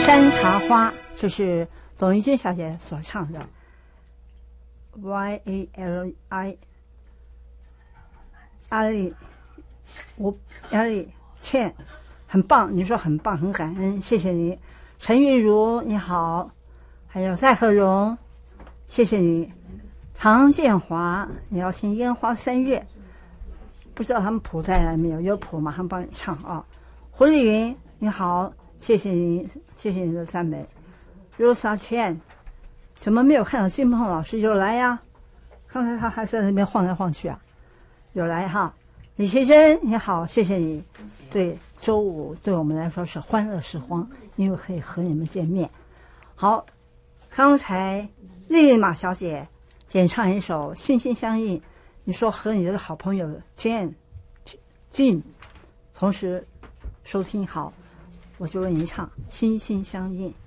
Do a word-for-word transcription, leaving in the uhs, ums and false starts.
山茶花，这是董玉君小姐所唱的 Y A L I 阿丽，我阿丽倩，很棒，你说很棒，很感恩，谢谢你。陈玉茹你好，还有蔡和荣，谢谢你。唐建华，你要听烟花三月，不知道他们谱带来没有？有谱马上帮你唱啊。胡丽云你好，谢谢你，谢谢你的赞美。Rosa Chen， 怎么没有看到金鹏老师？有来呀，刚才他还在那边晃来晃去啊，有来哈。李奇珍你好，谢谢你。对，周五对我们来说是欢乐时光，因为可以和你们见面。好，刚才丽丽马小姐演唱一首《心心相印》，你说和你的好朋友 Jane Jane 同时收听好，我就为您唱《心心相印》。